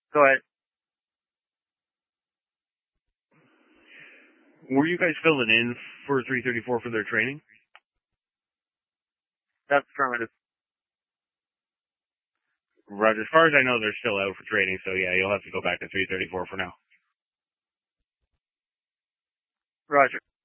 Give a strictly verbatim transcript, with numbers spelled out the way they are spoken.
Go ahead. Were you guys filling in for three thirty-four for their training? That's affirmative. Roger. As far as I know, they're still out for training, so yeah, you'll have to go back to three thirty-four for now. Roger.